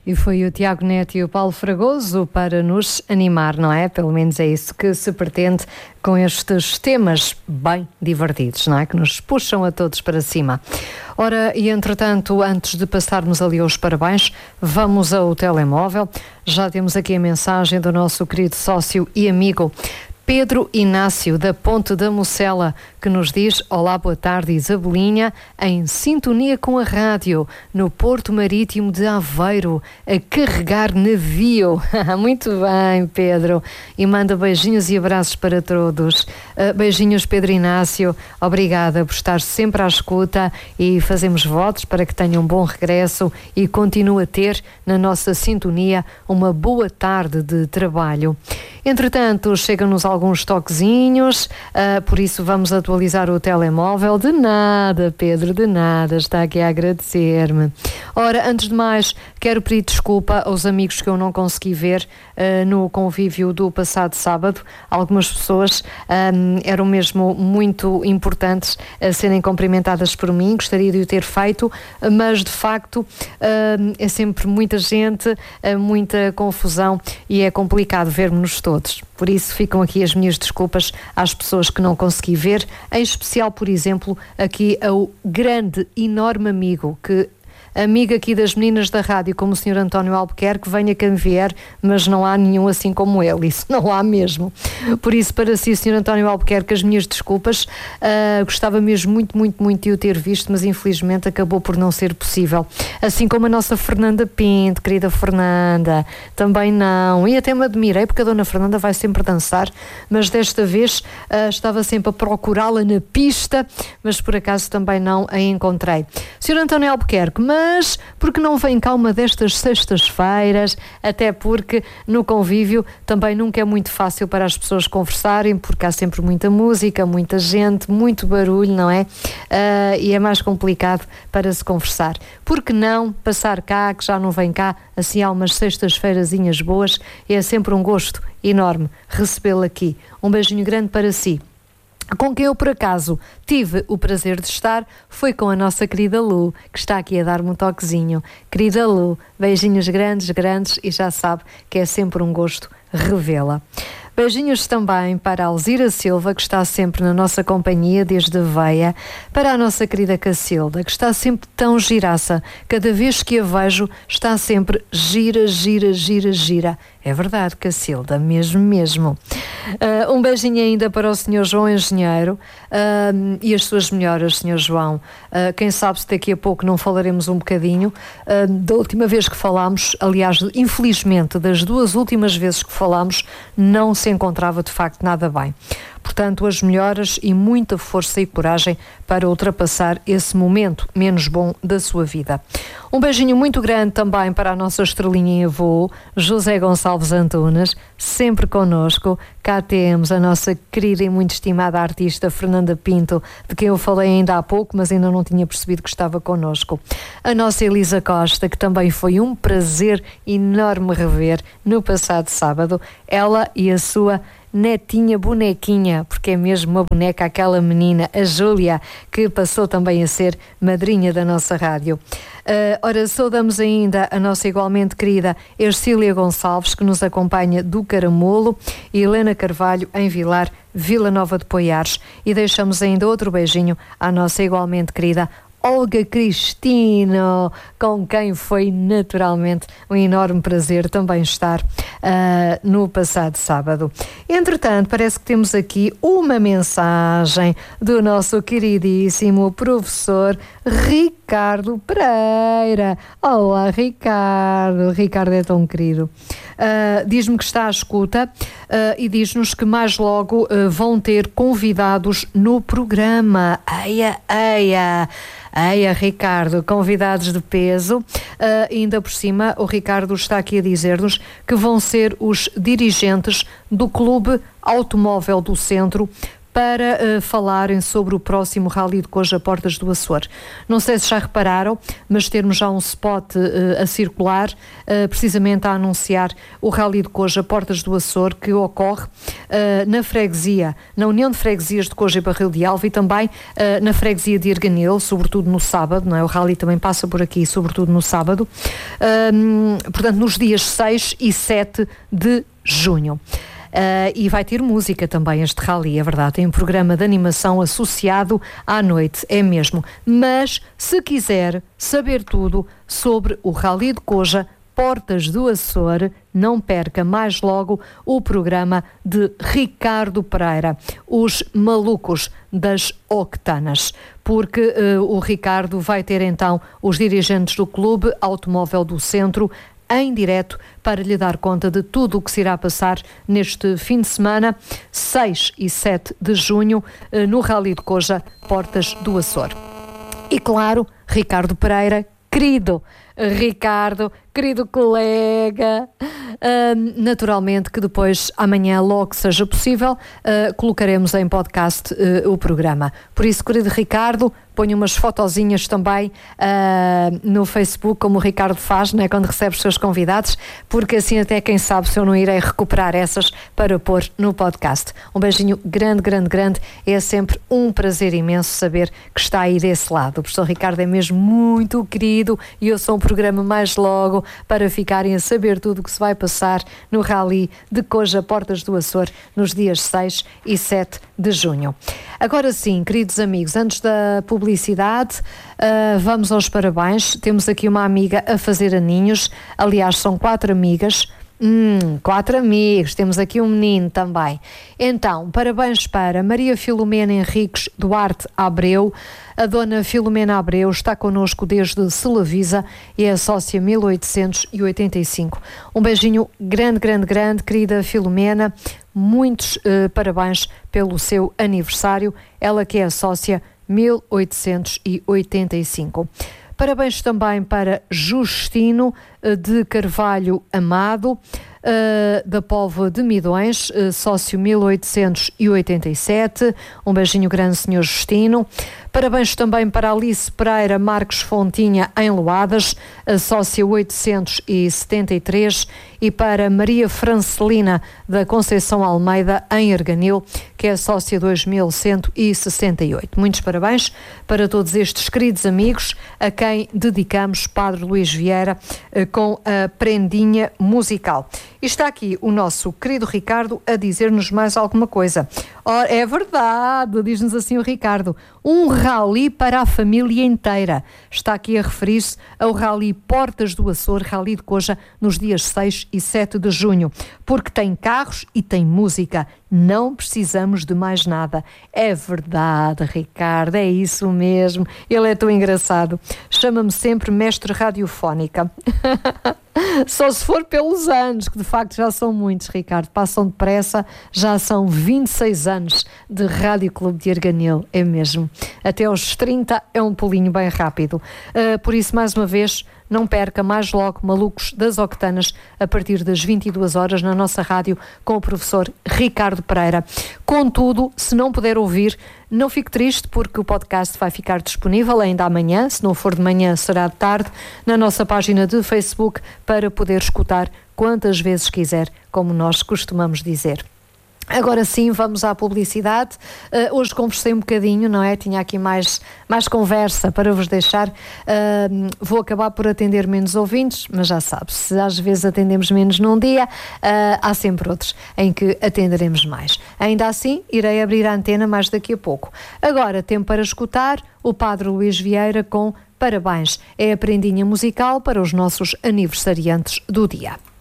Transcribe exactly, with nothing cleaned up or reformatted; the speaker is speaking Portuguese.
E foi o Tiago Neto e o Paulo Fragoso para nos animar, não é? Pelo menos é isso que se pretende com estes temas bem divertidos, não é? Que nos puxam a todos para cima. Ora, e entretanto, antes de passarmos ali aos parabéns, vamos ao telemóvel. Já temos aqui a mensagem do nosso querido sócio e amigo Pedro Inácio, da Ponte da Mocela, que nos diz: olá, boa tarde, Isabelinha, em sintonia com a rádio, no Porto Marítimo de Aveiro, a carregar navio. Muito bem, Pedro. E manda beijinhos e abraços para todos. Uh, beijinhos, Pedro Inácio. Obrigada por estar sempre à escuta e fazemos votos para que tenha um bom regresso e continue a ter, na nossa sintonia, uma boa tarde de trabalho. Entretanto, chegam-nos alguns toquezinhos, uh, por isso vamos atualizar o telemóvel. De nada, Pedro, de nada, está aqui a agradecer-me. Ora, antes de mais, quero pedir desculpa aos amigos que eu não consegui ver uh, no convívio do passado sábado. Algumas pessoas um, eram mesmo muito importantes a serem cumprimentadas por mim, gostaria de o ter feito, mas de facto uh, é sempre muita gente, uh, muita confusão e é complicado vermos-nos todos. Por isso ficam aqui as minhas desculpas às pessoas que não consegui ver, em especial, por exemplo, aqui ao grande, enorme amigo que... amigo aqui das meninas da rádio, como o senhor António Albuquerque, venha quem vier, mas não há nenhum assim como ele, isso não há mesmo. Por isso, para si, senhor António Albuquerque, as minhas desculpas, uh, gostava mesmo muito, muito, muito de o ter visto, mas infelizmente acabou por não ser possível. Assim como a nossa Fernanda Pinto, querida Fernanda, também não, e até me admirei, porque a dona Fernanda vai sempre dançar, mas desta vez uh, estava sempre a procurá-la na pista, mas por acaso também não a encontrei. senhor António Albuquerque, mas Mas porque não vem cá uma destas sextas-feiras, até porque no convívio também nunca é muito fácil para as pessoas conversarem, porque há sempre muita música, muita gente, muito barulho, não é? Uh, e é mais complicado para se conversar. Por que não passar cá, que já não vem cá, assim há umas sextas-feirazinhas boas, e é sempre um gosto enorme recebê-lo aqui. Um beijinho grande para si. Com quem eu, por acaso, tive o prazer de estar foi com a nossa querida Lu, que está aqui a dar-me um toquezinho. Querida Lu, beijinhos grandes, grandes, e já sabe que é sempre um gosto revê-la. Beijinhos também para a Alzira Silva, que está sempre na nossa companhia desde a veia, para a nossa querida Cacilda, que está sempre tão giraça. Cada vez que a vejo está sempre gira, gira, gira, gira. É verdade, Cacilda, mesmo, mesmo. Uh, um beijinho ainda para o senhor João Engenheiro uh, e as suas melhoras, senhor João. Uh, quem sabe se daqui a pouco não falaremos um bocadinho uh, da última vez que falámos. Aliás, infelizmente, das duas últimas vezes que falámos, não se encontrava de facto nada bem. Portanto, as melhoras e muita força e coragem para ultrapassar esse momento menos bom da sua vida. Um beijinho muito grande também para a nossa estrelinha em voo, José Gonçalves Antunes, sempre connosco. Cá temos a nossa querida e muito estimada artista Fernanda Pinto, de quem eu falei ainda há pouco, mas ainda não tinha percebido que estava connosco. A nossa Elisa Costa, que também foi um prazer enorme rever no passado sábado, ela e a sua netinha bonequinha, porque é mesmo uma boneca, aquela menina, a Júlia, que passou também a ser madrinha da nossa rádio. Uh, ora, saudamos ainda a nossa igualmente querida Ercília Gonçalves, que nos acompanha do Caramulo, e Helena Carvalho em Vilar, Vila Nova de Poiares, e deixamos ainda outro beijinho à nossa igualmente querida Olga Cristino, com quem foi naturalmente um enorme prazer também estar uh, no passado sábado. Entretanto, parece que temos aqui uma mensagem do nosso queridíssimo professor Ricardo Pereira. Olá, Ricardo. Ricardo é tão querido. Uh, diz-me que está à escuta uh, e diz-nos que mais logo uh, vão ter convidados no programa. Eia, eia. Eia, Ricardo, convidados de peso. Uh, ainda por cima, o Ricardo está aqui a dizer-nos que vão ser os dirigentes do Clube Automóvel do Centro, para uh, falarem sobre o próximo Rally de Coja Portas do Açor. Não sei se já repararam, mas termos já um spot uh, a circular, uh, precisamente a anunciar o Rally de Coja Portas do Açor, que ocorre uh, na freguesia, na União de Freguesias de Coja e Barril de Alva, e também uh, na freguesia de Erganil, sobretudo no sábado, não é? O Rally também passa por aqui, sobretudo no sábado, um, portanto nos dias seis e sete de junho. Uh, e vai ter música também este rally, é verdade, tem um programa de animação associado à noite, é mesmo. Mas se quiser saber tudo sobre o Rally de Coja Portas do Açor, não perca mais logo o programa de Ricardo Pereira, Os Malucos das Octanas, porque uh, o Ricardo vai ter então os dirigentes do Clube Automóvel do Centro em direto para lhe dar conta de tudo o que se irá passar neste fim de semana, seis e sete de junho, no Rally de Coja Portas do Açor. E claro, Ricardo Pereira, querido Ricardo, querido colega, uh, naturalmente que depois, amanhã, logo que seja possível, uh, colocaremos em podcast uh, o programa. Por isso, querido Ricardo, ponho umas fotozinhas também uh, no Facebook, como o Ricardo faz, né, quando recebe os seus convidados, porque assim até quem sabe se eu não irei recuperar essas para pôr no podcast. Um beijinho grande, grande, grande. É sempre um prazer imenso saber que está aí desse lado. O professor Ricardo é mesmo muito querido e eu sou um programa mais logo para ficarem a saber tudo o que se vai passar no Rally de Coja Portas do Açor nos dias seis e sete de junho. Agora sim, queridos amigos, antes da publicidade, uh, vamos aos parabéns. Temos aqui uma amiga a fazer aninhos, aliás são quatro amigas. Hum, quatro amigos, temos aqui um menino também. Então, parabéns para Maria Filomena Henriques Duarte Abreu. A dona Filomena Abreu está connosco desde Celavisa e é sócia mil oitocentos e oitenta e cinco. Um beijinho grande, grande, grande, querida Filomena. Muitos uh, parabéns pelo seu aniversário. Ela que é a sócia mil oitocentos e oitenta e cinco. Parabéns também para Justino de Carvalho Amado, uh, da Póvoa de Midões, uh, sócio mil oitocentos e oitenta e sete. Um beijinho grande, senhor Justino. Parabéns também para Alice Pereira Marques Fontinha, em Loadas, a sócia oitocentos e setenta e três, e para Maria Francelina da Conceição Almeida, em Erganil, que é a sócia dois mil cento e sessenta e oito. Muitos parabéns para todos estes queridos amigos, a quem dedicamos Padre Luís Vieira com a prendinha musical. E está aqui o nosso querido Ricardo a dizer-nos mais alguma coisa. Ora, é verdade, diz-nos assim o Ricardo, um rally para a família inteira. Está aqui a referir-se ao Rally Portas do Açor, Rally de Coja, nos dias seis e sete de junho, porque tem carros e tem música. Não precisamos de mais nada. É verdade, Ricardo, é isso mesmo. Ele é tão engraçado. Chama-me sempre mestre radiofónica. Só se for pelos anos, que de facto já são muitos, Ricardo. Passam depressa, já são vinte e seis anos de Rádio Clube de Erganil, é mesmo. Até aos trinta é um pulinho bem rápido. Uh, por isso, mais uma vez, não perca mais logo Malucos das Octanas a partir das vinte e duas horas na nossa rádio com o professor Ricardo Pereira. Contudo, se não puder ouvir, não fique triste porque o podcast vai ficar disponível ainda amanhã, se não for de manhã será de tarde, na nossa página de Facebook para poder escutar quantas vezes quiser, como nós costumamos dizer. Agora sim, vamos à publicidade. Uh, hoje conversei um bocadinho, não é? Tinha aqui mais, mais conversa para vos deixar. Uh, vou acabar por atender menos ouvintes, mas já sabe, se às vezes atendemos menos num dia, uh, há sempre outros em que atenderemos mais. Ainda assim, irei abrir a antena mais daqui a pouco. Agora, tempo para escutar o Padre Luís Vieira com Parabéns. É a prendinha musical para os nossos aniversariantes do dia.